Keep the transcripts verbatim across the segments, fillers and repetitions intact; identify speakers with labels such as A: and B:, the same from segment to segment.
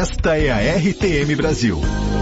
A: Esta é a R T M Brasil.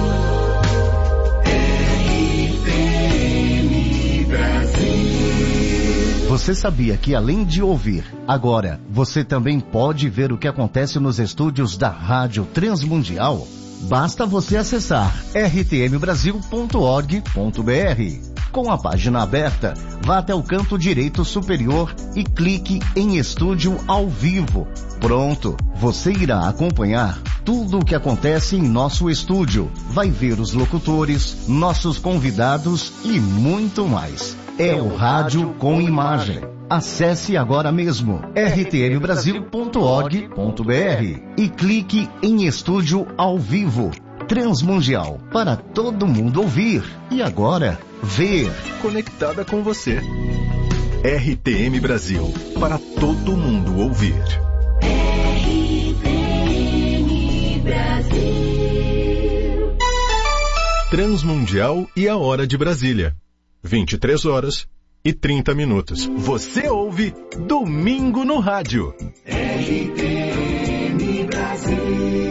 A: R T M
B: Brasil. Você sabia que além de ouvir, agora você também pode ver o que acontece nos estúdios da Rádio Transmundial? Basta você acessar r t m brasil ponto org ponto b r. Com a página aberta, vá até o canto direito superior e clique em Estúdio ao Vivo. Pronto, você irá acompanhar tudo o que acontece em nosso estúdio. Vai ver os locutores, nossos convidados e muito mais. É o Rádio com Imagem. Acesse agora mesmo r t m brasil ponto org ponto b r e clique em Estúdio ao Vivo. Transmundial, para todo mundo ouvir. E agora, ver.
A: Conectada com você. R T M Brasil, para todo mundo ouvir. R T M Brasil. Transmundial e a hora de Brasília. vinte e três horas e trinta minutos. Você ouve Domingo no Rádio. R T M Brasil.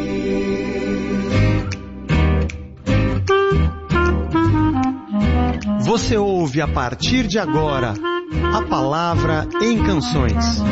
C: Você ouve a partir de agora a palavra em canções.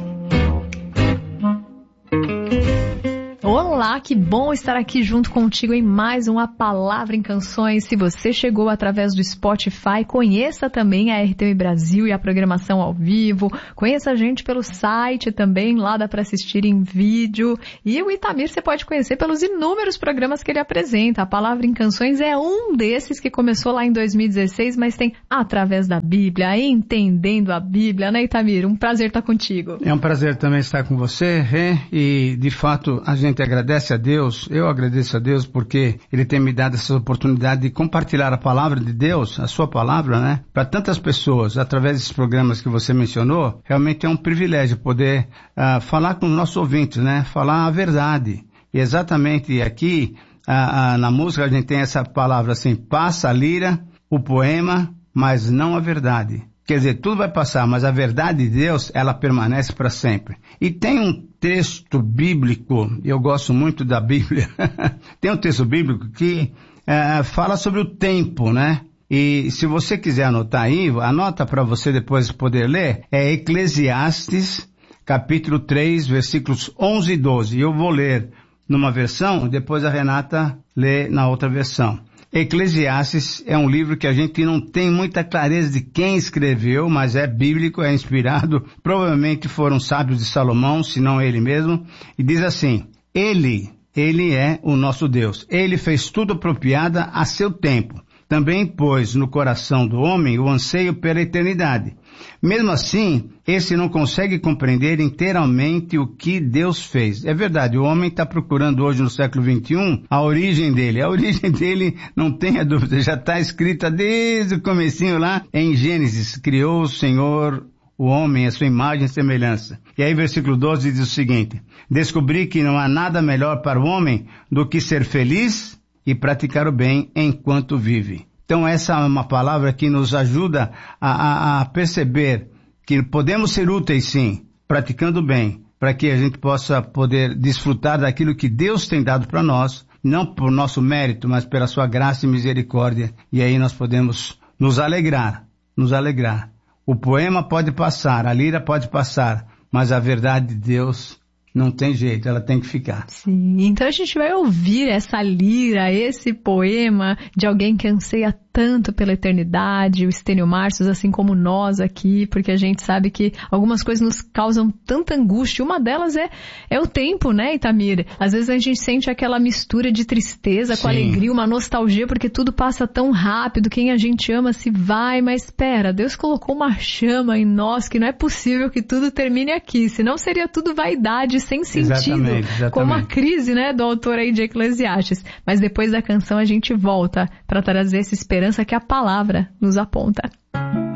D: Olá, que bom estar aqui junto contigo em mais uma Palavra em Canções. Se você chegou através do Spotify, conheça também a R T M Brasil e a programação ao vivo. Conheça a gente pelo site também, lá dá para assistir em vídeo. E o Itamir você pode conhecer pelos inúmeros programas que ele apresenta. A Palavra em Canções é um desses que começou lá em dois mil e dezesseis, mas tem Através da Bíblia, Entendendo a Bíblia, né, Itamir? Um prazer estar contigo.
E: É um prazer também estar com você, Rê, e de fato a gente agradece a Deus, eu agradeço a Deus porque Ele tem me dado essa oportunidade de compartilhar a palavra de Deus, a sua palavra, né, para tantas pessoas, através desses programas que você mencionou. Realmente é um privilégio poder uh, falar com os nossos ouvintes, né, falar a verdade. E exatamente aqui, uh, uh, na música a gente tem essa palavra assim, passa a lira, o poema, mas não a verdade. Quer dizer, tudo vai passar, mas a verdade de Deus, ela permanece para sempre. E tem um texto bíblico, eu gosto muito da Bíblia, tem um texto bíblico que é, fala sobre o tempo, né? E se você quiser anotar aí, anota para você depois poder ler, é Eclesiastes, capítulo três, versículos onze e doze. Eu vou ler numa versão, depois a Renata lê na outra versão. Eclesiastes é um livro que a gente não tem muita clareza de quem escreveu, mas é bíblico, é inspirado, provavelmente foram sábios de Salomão, se não ele mesmo, e diz assim, Ele, Ele é o nosso Deus, Ele fez tudo apropriado a seu tempo, também pôs no coração do homem o anseio pela eternidade. Mesmo assim, esse não consegue compreender inteiramente o que Deus fez. É verdade, o homem está procurando hoje no século vinte e um a origem dele. A origem dele, não tenha dúvida, já está escrita desde o comecinho lá em Gênesis. Criou o Senhor o homem, a sua imagem e semelhança. E aí versículo doze diz o seguinte, descobri que não há nada melhor para o homem do que ser feliz e praticar o bem enquanto vive. Então essa é uma palavra que nos ajuda a, a, a perceber que podemos ser úteis sim, praticando bem, para que a gente possa poder desfrutar daquilo que Deus tem dado para nós, não por nosso mérito, mas pela sua graça e misericórdia. E aí nós podemos nos alegrar, nos alegrar. O poema pode passar, a lira pode passar, mas a verdade de Deus não tem jeito, ela tem que ficar.
D: Sim, então a gente vai ouvir essa lira, esse poema de alguém que anseia tanto pela eternidade, o Estênio Marcius, assim como nós aqui, porque a gente sabe que algumas coisas nos causam tanta angústia. Uma delas é, é o tempo, né, Itamir? Às vezes a gente sente aquela mistura de tristeza Sim. com alegria, uma nostalgia, porque tudo passa tão rápido, quem a gente ama se vai, mas espera, Deus colocou uma chama em nós que não é possível que tudo termine aqui, senão seria tudo vaidade sem sentido,
E: exatamente, exatamente.
D: como a crise, né, do autor aí de Eclesiastes. Mas depois da canção a gente volta para trazer essa esperança que a palavra nos aponta.